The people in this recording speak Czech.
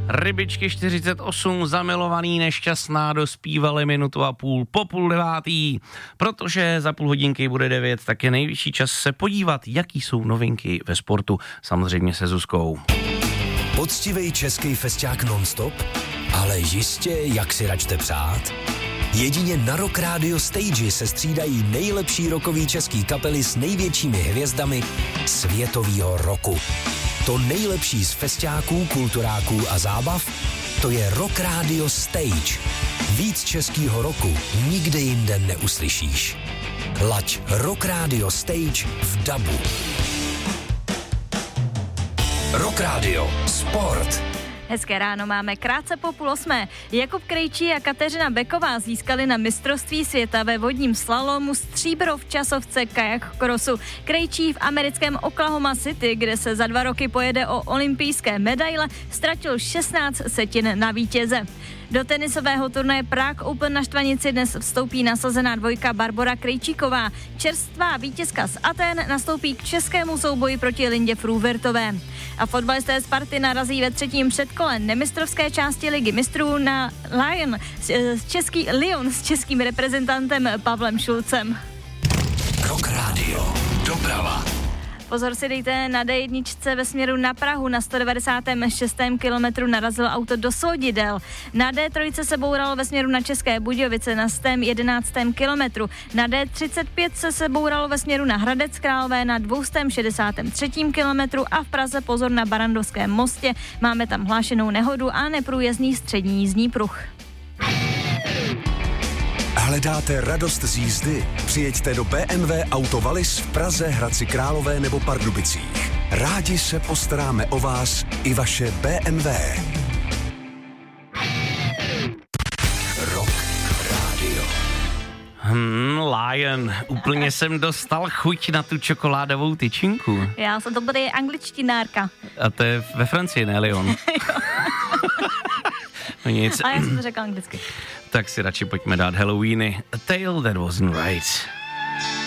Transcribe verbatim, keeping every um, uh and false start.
Rybičky čtyřicet osm, zamilovaný, nešťastná, dospívali minutu a půl po půl devátý. Protože za půl hodinky bude devět, tak je nejvyšší čas se podívat, jaký jsou novinky ve sportu, samozřejmě se Zuzkou. Poctivej český festiák non-stop, ale jistě, jak si račte přát. Jedině na Rock Radio Stage se střídají nejlepší rockový český kapely s největšími hvězdami světovýho roku. To nejlepší z festiáků, kulturáků a zábav, to je Rock Radio Stage. Víc českýho roku nikde jinde neuslyšíš. Laď Rock Radio Stage v dabu. Rock Radio Sport. Hezké ráno máme krátce po půl osmé. Jakub Krejčí a Kateřina Beková získali na mistrovství světa ve vodním slalomu stříbro v časovce kajak crossu. Krejčí v americkém Oklahoma City, kde se za dva roky pojede o olympijské medaile, ztratil šestnáct setin na vítěze. Do tenisového turnaje Prague Open na Štvanici dnes vstoupí nasazená dvojka Barbora Krejčíková. Čerstvá vítězka z Athén nastoupí k českému souboji proti Lindě Fruhvirtové. A fotbalisté Sparty narazí ve třetím předkole nemistrovské části ligy mistrů na Lyon s, český, Lyon s českým reprezentantem Pavlem Šulcem. Rock Radio Doprava. Pozor si dejte, na dé jedna ve směru na Prahu na sto devadesátém šestém kilometru narazilo auto do svodidel. Na dé tři se bouralo ve směru na České Budějovice na sto jedenáctém kilometru. Na dé třicet pět se se bouralo ve směru na Hradec Králové na dvě stě šedesátém třetím kilometru a v Praze pozor na Barandovském mostě. Máme tam hlášenou nehodu a neprůjezdný střední jízdní pruh. Hledáte radost z jízdy? Přijeďte do bé em vé Auto Wallis v Praze, Hradci Králové nebo Pardubicích. Rádi se postaráme o vás i vaše bé em vé. Rock Radio. Hmm, Lion. Úplně jsem dostal chuť na tu čokoládovou tyčinku. Já jsem to bude angličtinárka. A to je ve Francii, ne Lyon? No nic. A já jsem to řekla anglicky. Tak si radši pojďme dát Halloweeny. A Tale That Wasn't Right.